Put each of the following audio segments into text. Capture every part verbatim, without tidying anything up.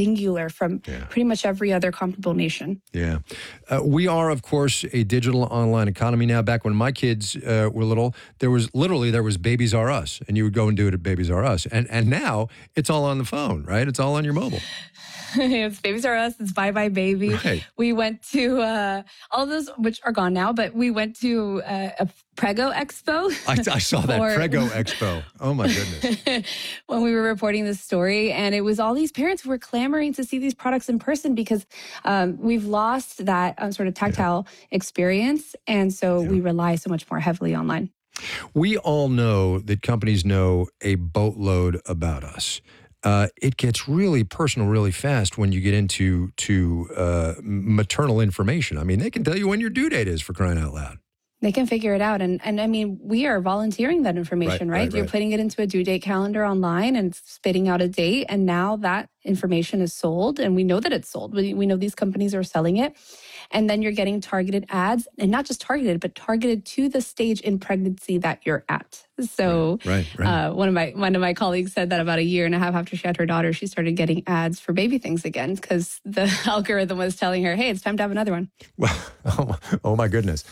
singular from yeah. pretty much every other comparable nation. Yeah. Uh, we are, of course, a digital online economy now. Back when my kids uh, were little, there was literally, there was Babies R Us, and you would go and do it at Babies R Us. And, and now it's all on the phone, right? It's all on your mobile. It's Babies R Us. It's Bye Bye Baby. Right. We went to uh, all those, which are gone now, but we went to uh, a Prego Expo. I, I saw that or, Prego Expo. Oh my goodness. When we were reporting this story, and it was all these parents who were clamoring to see these products in person because um, we've lost that um, sort of tactile yeah. experience. And so yeah. we rely so much more heavily online. We all know that companies know a boatload about us. Uh, it gets really personal really fast when you get into to uh, maternal information. I mean, they can tell you when your due date is, for crying out loud. They can figure it out. And, and I mean, we are volunteering that information, right? right? right You're right. putting it into a due date calendar online and it's spitting out a date. And now that information is sold, and we know that it's sold. We, we know these companies are selling it. And then you're getting targeted ads, and not just targeted, but targeted to the stage in pregnancy that you're at. So right, right, right. Uh, one of my one of my colleagues said that about a year and a half after she had her daughter, she started getting ads for baby things again because the algorithm was telling her, hey, it's time to have another one. Well, oh, oh my goodness.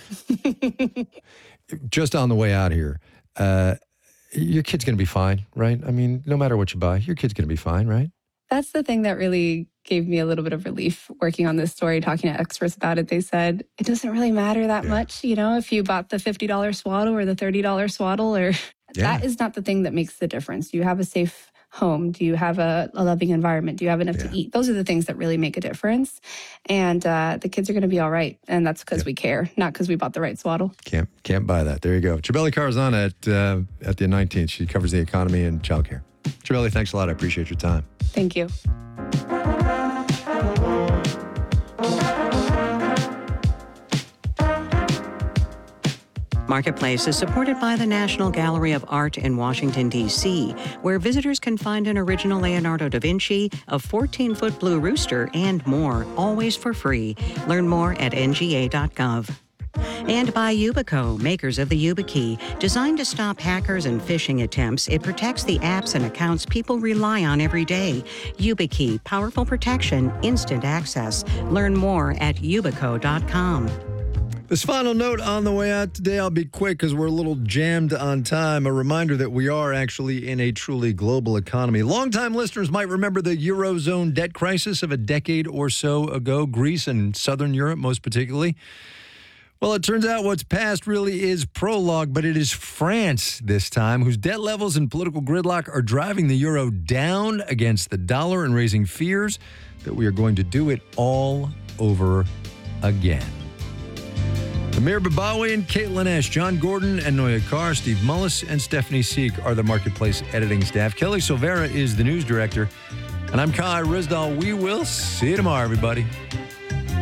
Just on the way out here, uh, your kid's going to be fine, right? I mean, no matter what you buy, your kid's going to be fine, right? That's the thing that really gave me a little bit of relief working on this story, talking to experts about it. They said, it doesn't really matter that yeah. much, you know, if you bought the fifty dollars swaddle or the thirty dollars swaddle, or yeah. that is not the thing that makes the difference. Do you have a safe home? Do you have a, a loving environment? Do you have enough yeah. to eat? Those are the things that really make a difference. And uh, the kids are going to be all right. And that's because yeah. we care, not because we bought the right swaddle. Can't can't buy that. There you go. Cibele Corazon at, uh, at the nineteenth. She covers the economy and childcare. Cibele, thanks a lot. I appreciate your time. Thank you. Marketplace is supported by the National Gallery of Art in Washington, D C, where visitors can find an original Leonardo da Vinci, a fourteen-foot blue rooster, and more, always for free. Learn more at N G A dot gov. And by Yubico, makers of the YubiKey. Designed to stop hackers and phishing attempts, it protects the apps and accounts people rely on every day. YubiKey, powerful protection, instant access. Learn more at Yubico dot com. This final note on the way out today, I'll be quick because we're a little jammed on time. A reminder that we are actually in a truly global economy. Longtime listeners might remember the Eurozone debt crisis of a decade or so ago, Greece and Southern Europe most particularly. Well, it turns out what's past really is prologue, but it is France this time, whose debt levels and political gridlock are driving the euro down against the dollar and raising fears that we are going to do it all over again. Amir Babawi and Caitlin Esch, John Gordon and Noya Carr, Steve Mullis and Stephanie Seek are the Marketplace editing staff. Kelly Silvera is the news director. And I'm Kai Rizdal. We will see you tomorrow, everybody.